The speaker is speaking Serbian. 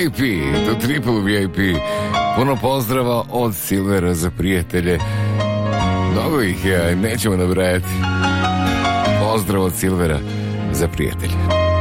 VIP, do triple VIP. Puno pozdrava od Silvera za prijatelje. Mnogo ih je, nećemo nabrajati. Pozdrav od Silvera za prijatelje.